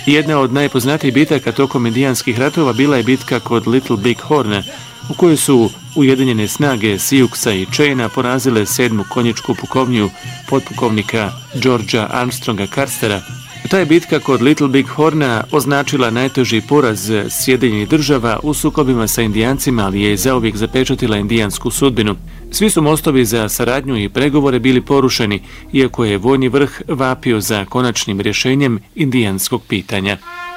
Jedna od najpoznatijih bitaka tokom indijanskih ratova bila je bitka kod Little Big Horna, u kojoj su Ujedinjene snage Siouxa i Chaina porazile 7. konjičku pukovniju potpukovnika Georgea Armstronga Carstera. Ta je bitka kod Little Big Horna označila najteži poraz Sjedinjenih država u sukobima sa Indijancima, ali je zauvijek zapečatila indijansku sudbinu. Svi su mostovi za saradnju i pregovore bili porušeni, iako je vojni vrh vapio za konačnim rješenjem indijanskog pitanja.